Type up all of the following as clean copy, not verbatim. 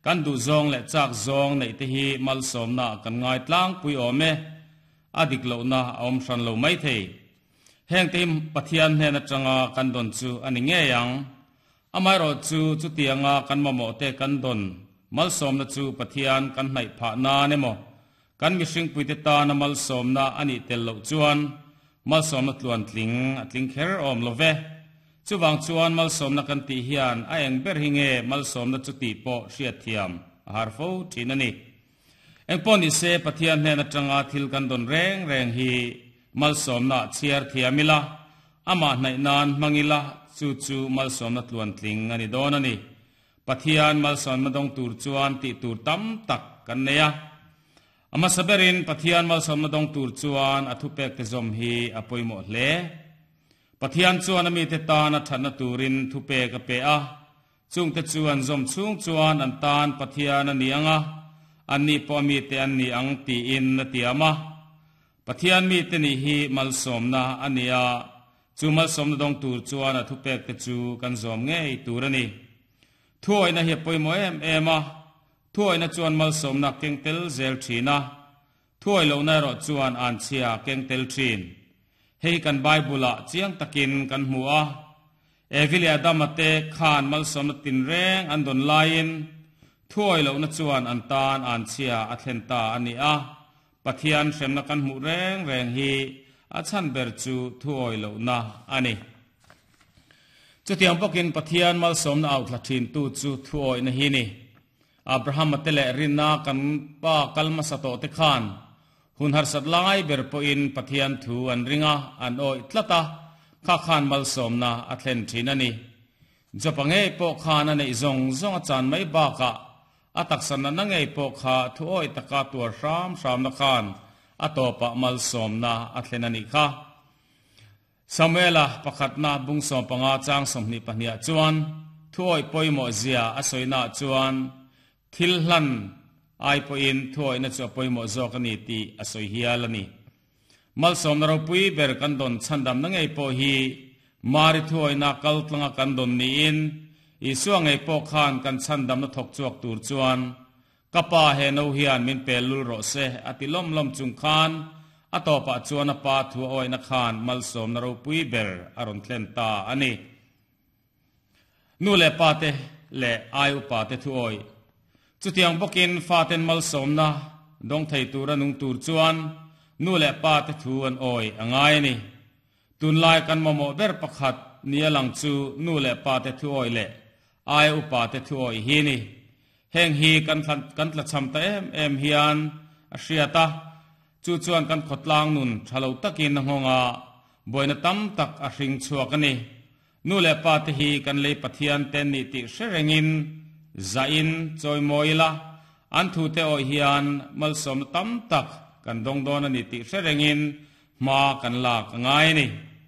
กันดูซองและจากซองในที่ฮีมัลสมนากันง่ายตลางปุยอเมอดิกโลนาอมชันโลไม่เทแห่งทีมปะเทียนเฮนจังกันดนจูอันนี้เงียยังอามายรอจูจุเตียงกันมาโมเตกันดนมัลสมนาจูปะเทียนกันในผานาเนโมกันมิชิงปุยเตตานมัลสมนาอันนี้เตลโลจวนมัลสมนาตลวนตลิงเคอร์อมโลเวจูวังจวนมัลสมนักันตีฮิอันไอเอ็งเบอร์ฮิงเอมัลสมนัจุติโปเชียเทียมฮาร์ฟูทีนันนี่เอ็งปนิเซปเทียนเนนจังอาทิลกันดนแรงฮีมัลสมนัเชียร์เทียมิลาอามาในนานมังิลาจูมัลสมนัตลวนติงอันนี้โดนันนี่ปเทียนมัลสมนัดงตูร์จวนติตูร์ตั้มตักกันเนียอามาสเบรินปเทียนมัลสมนัดงตูร์จวนอทุเปกเตซอมฮีอปอยโมเลปะเทียนจวนมีเตตานัทันตูรินทุเปกเปอะจุงเตจวนซอมซุงจวนอันตานปะเทียนนียงอันนี้พอมีเตอันนี้อังตีอินนติยามะปะเทียนมีเตนี่ฮีมัลสมนะอันนี้จูมัลสมนะดงตูจวนทุเปกเตจูกันซอมเงยตูรนี่ถ้วยนะเฮียปอยโมเอมาถ้วยนะจวนมัลสมนะเก่งเตลเซลชีนะถ้วยเหล่านั้นรอจวนอันเชียเก่งเตลชีนให้กันไบเบิลเจียงตะกินกันหัวเอวิลีอาดามเตขานมัลสมตินแรงอันดนไลน์ถ้วยเหล่านั้นจวนอันตานอันเชียอัตเลนตาอันนี้ปะเทียนเสมนักันหูแรงฮีอาชันเบอร์จูถ้วยเหล่านั้นอันนี้จุดที่อันพกินปะเทียนมัลสมเอาทลัทินตูจูถ้วยนฮีนี่อับราฮัมเตเลรินากันป้ากัลมาสโตเตขานหุนหาสัตลายเบอร์ปอินปะเทียนทูอันริงอันโออิตลตาข้าขานมัลสมนาอัตเลนทีนันนี่จะปังเอปอกขานันนี่ซงอาจารย์ไม่บากะอัตักษณะนังเอปอกขาทูโออิตกาตัวรามนักขานอัตโตปะมัลสมนาอัตเลนันนี่ค่ะสมัยละประคัดนาบุงสมปังอาจางสมนิปนิยจวนทูโอปอยโมเซียอสวยนาจวนทิลลันไอปอินถ้วยนัจปอยโมโซกันนี่ตีอสวยฮิอาลนี่มัลสมนเราปุยเบร์กันดนชันดำนังไอปอฮีมาริถ้วยนักกัลตังกันดนนี่อินอีส่วงไอปอขานกันชันดำนักทกจวกตูร์จวนกป้าเฮนเอาฮิอันมินเปลุลโรเซอติลมจุงขานอตอปะจวนปาทัวโอยนักขานมัลสมนเราปุยเบร์อารอนเทนตาอันนี้นูเลปาเตเลไออุปาเตทัวโอยจุดยังบกินฟาเตนมัลสมนะดงไทตูรันุงตูร์จวนนูเลปาเตทูอันโอยอ่างไงนี่ตุนไลกันมาโมเบอร์ปักหัดเนียลังจูนูเลปาเตทูโอยเลไออุปาเตทูโอยฮีนี่แห่งฮีกันละชัมเตเอ็มฮิอันอาเซียตาจูจวนกันขดลางนุนทะลุตะกินหงาบอยนตั้มตักอาริงชัวกันนี่นูเลปาเตฮีกันเลยปะเทียนเตนนิติเสรงินzain choi moila an thu te o hian mal som tam tak kan dong don ani ti serengin ma kan la ka ngai ni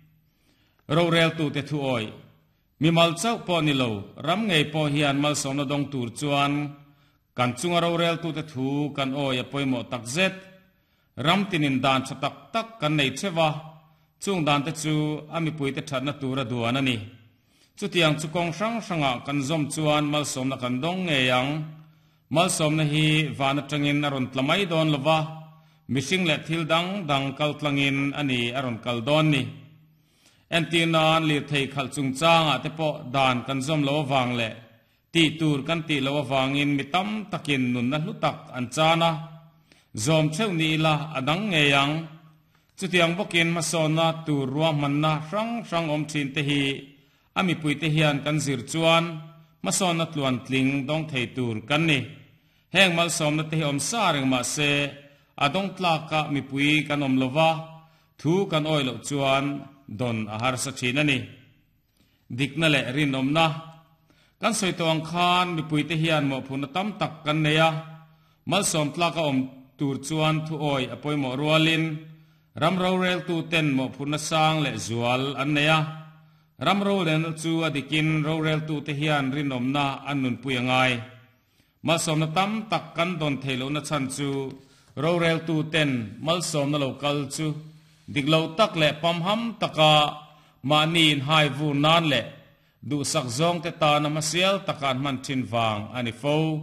ro rel tu te thu oi mi mal chau po ni lo ram ngei po hian mal som na dong tur chuan kan chunga ro rel tu te thu kan oi apoi mo tak zet ram tinin dan chatak tak kan nei chewa chung dan te chu ami pui te thatna tura duan aniจุดที่ยังจุกงสังกันจอมจวนมัลสมนักันดงเงียงมัลสมนฮีวานจังอินอรุณตละไม่โดนลวะมิชิงเล็ทิลดังกัลตลังอินอันนี้อรุณกัลดอนนี่เอ็นตีนานลีเทยขัลจุงจางแต่พอดานกันจอมลววังเล่ตีตูร์กันตีลววังอินมิตั้มตะกินนุนนัลุตักอันจานะจอมเชวนีละอดังเงียงจุดที่ยังบกินมาโซนาตูรวมมันนะสังอมชินเตฮีอามีปุยเทียนกันสิรจวนมาสอนนัดลวนตลิงดงไทตูร์กันนี่แห่งมาสอนนัดเทียมซาเริงมาเซอาดงตลากะมีปุยกันอมลวะทูกันอ้อยลจวนดอนอาหารสัชีนันนี่ดิกนั่นแหละรินอมนะกันสวยตัวอังคารมีปุยเทียนหมอพุนตั้มตักกันเนี่ยมาสอนตลากะอมตูร์จวนทูอ้อยอปอยหมอรัวลินรำเราเรลตูเต็นหมอพุนสร้างและจวลอันเนี่ยรำโรเลนจูอดิกินโรเรลตูเทียนรินอมนาอันนุนปุยงไงมาสมนตั้มตักกันดนเทโลนชันจูโรเรลตูเต็นมัลสมนโลกัลจูดิกโลตักเละปั๊มฮัมตะกามานีนไฮวูนานเละดูสักซองเตตานมาเซียลตะการมันชินฟางอันนี้โฟ